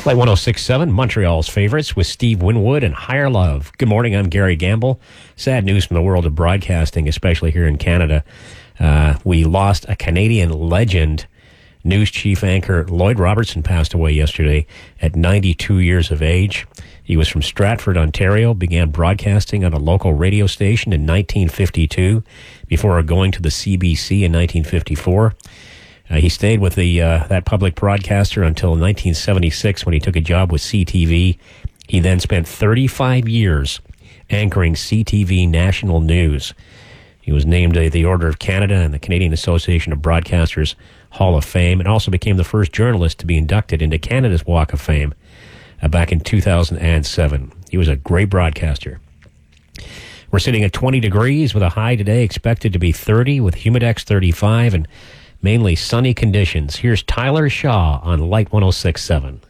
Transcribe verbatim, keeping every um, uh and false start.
Light one oh six point seven, Montreal's favorites with Steve Winwood and Higher Love. Good morning, I'm Gary Gamble. Sad news from the world of broadcasting, especially here in Canada. Uh, we lost a Canadian legend. News chief anchor Lloyd Robertson passed away yesterday at ninety-two years of age. He was from Stratford, Ontario, began broadcasting on a local radio station in nineteen fifty-two before going to the C B C in nineteen fifty-four. Uh, he stayed with the uh, that public broadcaster until nineteen seventy-six when he took a job with C T V. He then spent thirty-five years anchoring C T V National News. He was named uh, the Order of Canada and the Canadian Association of Broadcasters Hall of Fame, and also became the first journalist to be inducted into Canada's Walk of Fame uh, back in two thousand seven. He was a great broadcaster. We're sitting at twenty degrees with a high today expected to be thirty with Humidex thirty-five and mainly sunny conditions. Here's Tyler Shaw on Light one oh six point seven.